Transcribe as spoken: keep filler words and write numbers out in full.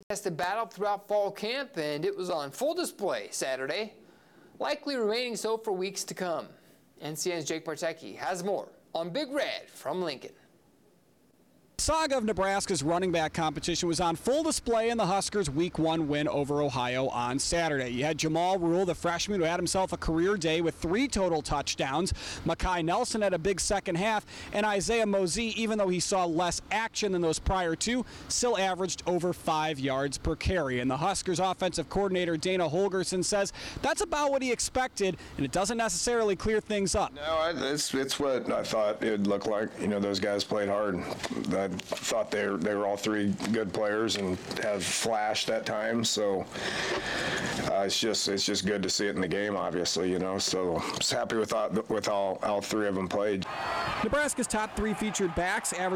Tested battle throughout fall camp, and it was on full display Saturday, likely remaining so for weeks to come. N C N's Jake Bartecki has more on Big Red from Lincoln. The saga of Nebraska's running back competition was on full display in the Huskers' week one win over Ohio on Saturday. You had Jamal Rule, the freshman, who had himself a career day with three total touchdowns. Makai Nelson had a big second half, and Isaiah Mosey, even though he saw less action than those prior two, still averaged over five yards per carry. And the Huskers' offensive coordinator Dana Holgerson says that's about what he expected, and it doesn't necessarily clear things up. No, it's it's what I thought it would look like. You know, those guys played hard. I thought they were, they were all three good players and have flashed at times. So uh, it's just it's just good to see it in the game, obviously. You know, so I'm just happy with all, with all all three of them played. Nebraska's top three featured backs averaged